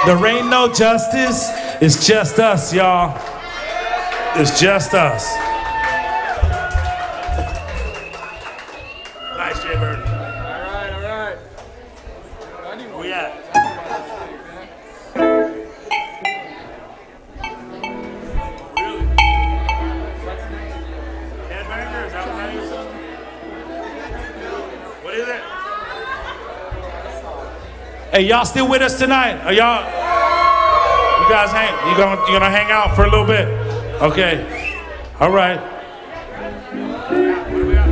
There ain't no justice. It's just us, y'all. It's just us. Nice, Jay Bird. All right. Where we at? Really? Headbanger? Is that what that is? What is it? Hey, y'all still with us tonight? Are y'all? You guys you gonna hang out for a little bit? Okay. All right. What do we got?